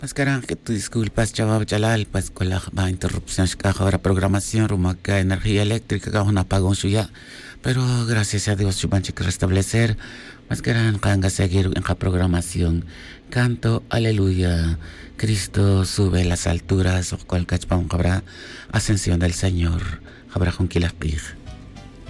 Mascaran que tu disculpas, chaval, chalal, pues con la interrupción que ahora programación, rumaca, energía eléctrica, que un apagón suya. Pero gracias a Dios, chupanche que restablecer. Mascaran que seguir en la programación. Canto, aleluya. Cristo sube las alturas, o cual cachpam habrá ascensión del Señor. Habrá con pij.